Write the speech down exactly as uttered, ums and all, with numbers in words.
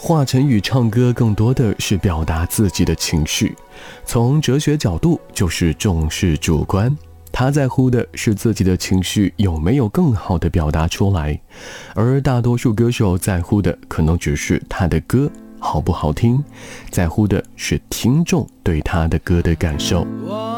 华晨宇唱歌更多的是表达自己的情绪，从哲学角度就是重视主观，他在乎的是自己的情绪有没有更好的表达出来，而大多数歌手在乎的可能只是他的歌好不好听，在乎的是听众对他的歌的感受。